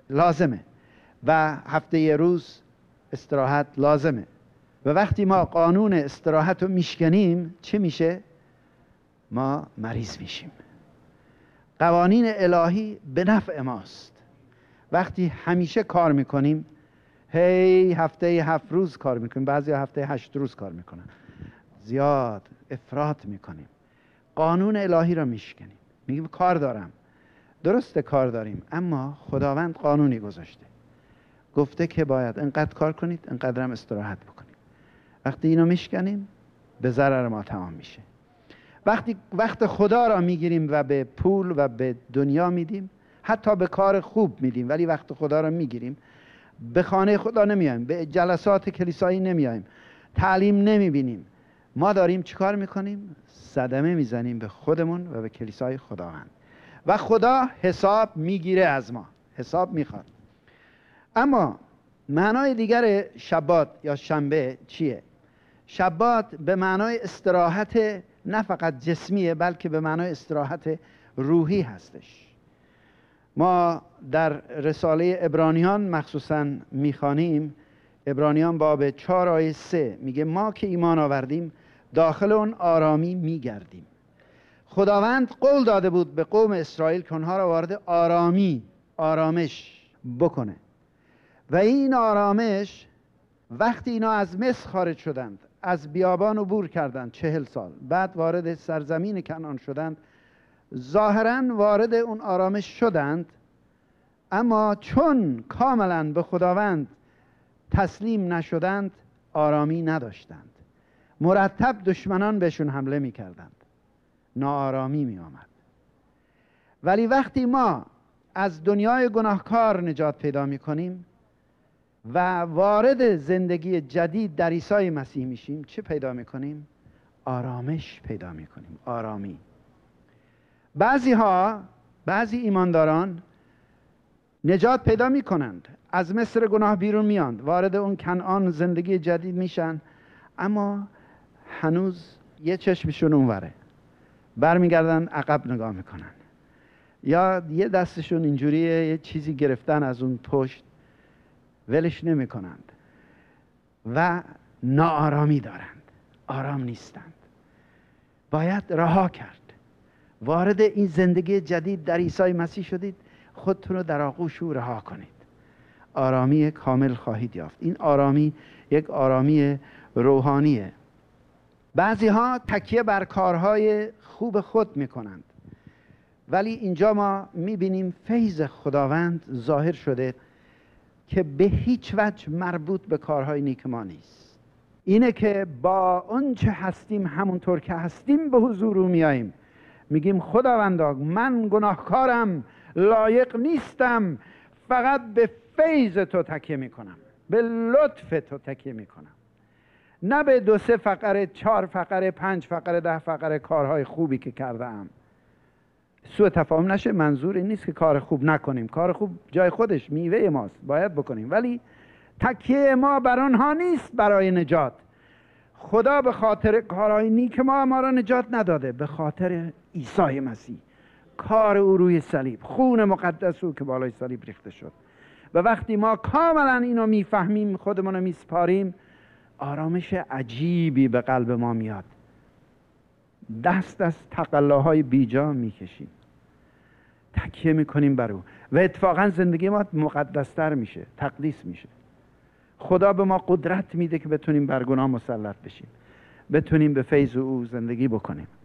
لازمه و هفته یه روز استراحت لازمه. و وقتی ما قانون استراحت رو میشکنیم چه میشه؟ ما مریض میشیم. قوانین الهی به نفع ماست. وقتی همیشه کار میکنیم، هفته 7 روز کار میکنیم، بعضی هفته 8 روز کار میکنن، زیاد افراط میکنیم، قانون الهی را میشکنیم. میگیم کار دارم. درسته کار داریم، اما خداوند قانونی گذاشته، گفته که باید انقدر کار کنید، انقدر هم استراحت بکنید. وقتی اینو میشکنیم به ضرر ما تمام میشه. وقتی وقت خدا را میگیریم و به پول و به دنیا میدیم، حتی به کار خوب میدیم، ولی وقت خدا را میگیریم، به خانه خدا نمیایم، به جلسات کلیسایی نمیایم، تعلیم نمیبینیم، ما داریم چیکار میکنیم؟ صدمه میزنیم به خودمون و به کلیسای خداوند و خدا حساب میگیره از ما، حساب میخواد. اما معنای دیگر شبات یا شنبه چیه؟ شبات به معنای استراحت نه فقط جسمیه، بلکه به معنای استراحت روحی هستش. ما در رساله عبرانیان مخصوصاً میخوانیم، عبرانیان باب 4 آیه 3 میگه ما که ایمان آوردیم داخل اون آرامی میگردیم. خداوند قول داده بود به قوم اسرائیل که اونها را وارد آرامش بکنه و این آرامش وقتی اینا از مصر خارج شدند، از بیابان عبور کردند 40 سال، بعد وارد سرزمین کنعان شدند، ظاهراً وارد اون آرامش شدند، اما چون کاملاً به خداوند تسلیم نشدند آرامی نداشتند. مرتب دشمنان بهشون حمله می کردند، ناآرامی می آمد. ولی وقتی ما از دنیای گناهکار نجات پیدا می کنیم و وارد زندگی جدید در عیسی مسیح میشیم، چه پیدا می کنیم؟ آرامش پیدا می کنیم، آرامی. بعضی ایمانداران نجات پیدا می کنند، از مصر گناه بیرون میاند، وارد اون کنعان زندگی جدید میشن، اما هنوز یه چشمشون اونوره، برمیگردن عقب نگاه میکنن، یا یه دستشون اینجوریه، یه چیزی گرفتن از اون پشت، ولش نمی کنند و ناآرامی دارند، آرام نیستند. باید رها کرد. وارد این زندگی جدید در عیسی مسیح شدید، خودتون رو در آغوش او رها کنید، آرامی کامل خواهید یافت. این آرامی یک آرامی روحانیه. بعضی ها تکیه بر کارهای خوب خود میکنند، ولی اینجا ما میبینیم فیض خداوند ظاهر شده که به هیچ وجه مربوط به کارهای نیک ما نیست. اینه که با اون چه هستیم همونطور که هستیم به حضور او میاییم، میگیم خداوندا من گناهکارم، لایق نیستم، فقط به فیض تو تکیه میکنم، به لطف تو تکیه میکنم، نه به 2 3 فقره 4 فقره 5 فقره 10 فقره کارهای خوبی که کردم. سوء تفاهم نشه، منظور این نیست که کار خوب نکنیم، کار خوب جای خودش میوه ماست، باید بکنیم، ولی تکیه ما بر آنها نیست برای نجات. خدا به خاطر کارهای نیک ما را نجات نداده، به خاطر عیسی مسیح، کار او روی صلیب، خون مقدس او که بالای صلیب ریخته شد. و وقتی ما کاملا اینو میفهمیم، خودمون رو میسپاریم، آرامش عجیبی به قلب ما میاد، دست از تقلاهای بیجا میکشیم، تکیه میکنیم بر او و اتفاقا زندگی ما مقدستر میشه، تقدیس میشه. خدا به ما قدرت میده که بتونیم بر گناه مسلط بشیم، بتونیم به فیض او زندگی بکنیم.